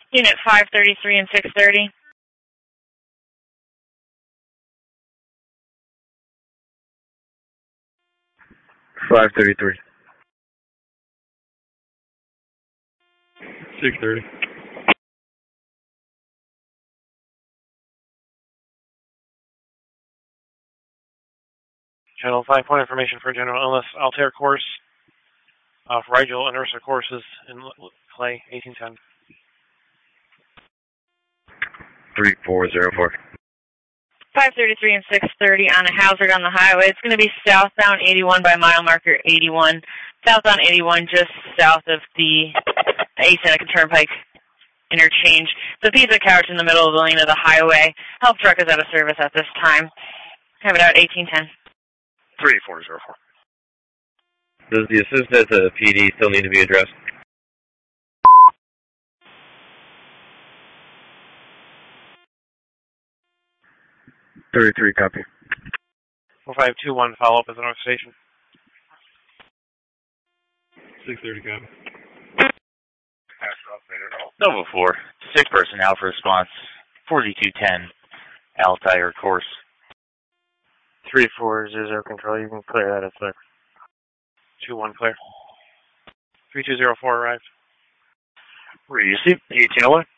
Unit 533 and 630. 533. 630. Channel 5 point information for General Illness. Altair course off Rigel and Ursa courses in Clay, 1810. 3404. 533 and 630 on a hazard on the highway. It's going to be southbound 81 by mile marker 81. Southbound 81 just south of the East Seneca Turnpike interchange. The pizza couch in the middle of the lane of the highway. Help truck is out of service at this time. Have it out 1810. 3404. Does the assist at the PD still need to be addressed? Copy. 4521, follow up at the North Station. 630 copy. Nova 4, 6 personnel for response, 4210, Altair course. 3400 control, you can clear that at 6. 21 clear. 3204 arrived. Receive 1801.